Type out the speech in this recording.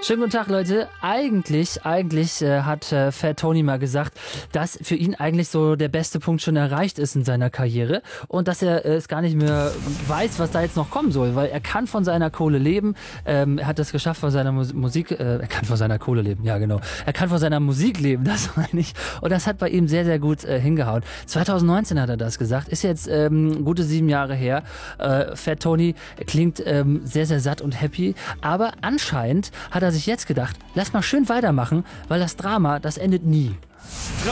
Schönen guten Tag, Leute. Eigentlich hat Fat Tony mal gesagt, dass für ihn eigentlich so der beste Punkt schon erreicht ist in seiner Karriere und dass er es gar nicht mehr weiß, was da jetzt noch kommen soll, weil er kann von seiner Kohle leben. Er hat es geschafft von seiner Musik, er kann von seiner Kohle leben, ja genau. Er kann von seiner Musik leben, das meine ich. Und das hat bei ihm sehr, sehr gut hingehauen. 2019 hat er das gesagt, ist jetzt gute 7 Jahre her. Fat Tony klingt sehr, sehr satt und happy, aber anscheinend hat er sich jetzt gedacht, lass mal schön weitermachen, weil das Drama, das endet nie.